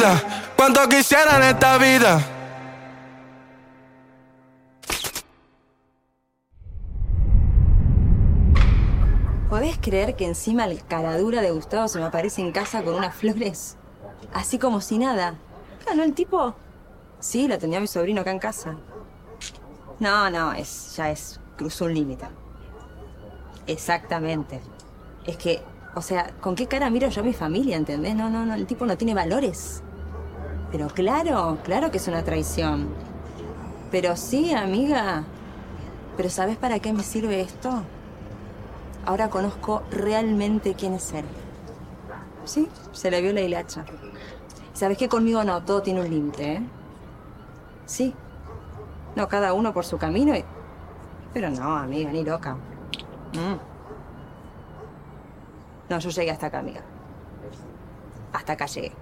vida. Cuánto quisiera en esta vida. ¿Podés creer que encima el caradura de Gustavo se me aparece en casa con unas flores? Así como si nada. ¿Ganó el tipo? Sí, lo tenía mi sobrino acá en casa. No, cruzó un límite. Exactamente. Es que, o sea, ¿con qué cara miro yo a mi familia, entendés? No, el tipo no tiene valores. Pero claro que es una traición. Pero sí, amiga. ¿Pero sabés para qué me sirve esto? Ahora conozco realmente quién es él. Sí, se le vio la hilacha. ¿Sabés que conmigo no? Todo tiene un límite, ¿eh? Sí. No, cada uno por su camino y... Pero no, amiga, ni loca. No, yo llegué hasta acá, amiga. Hasta acá llegué.